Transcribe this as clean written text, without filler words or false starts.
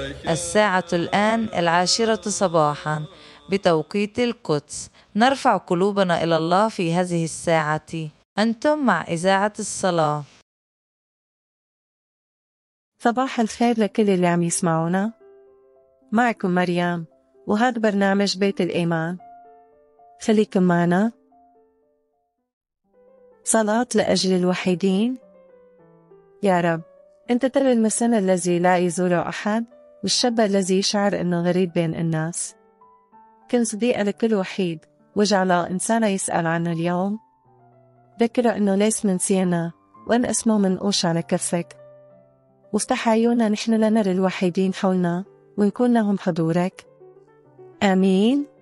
الساعة الآن 10 صباحا بتوقيت القدس. نرفع قلوبنا إلى الله في هذه الساعة. أنتم مع إذاعة الصلاة. صباح الخير لكل اللي عم يسمعونا. معكم مريم، وهذا برنامج بيت الإيمان. خليكم معنا. صلاة لأجل الوحيدين. يا رب، أنت ترى المسن الذي لا يزوره أحد، والشاب الذي يشعر أنه غريب بين الناس. كن صديقة لكل وحيد، واجعل إنسان يسأل عنه اليوم. ذكره أنه ليس منسينا، وأن اسمه منقوش على كفك. وافتح عيونا نحن لنرى الوحيدين حولنا، ونكون لهم حضورك. آمين.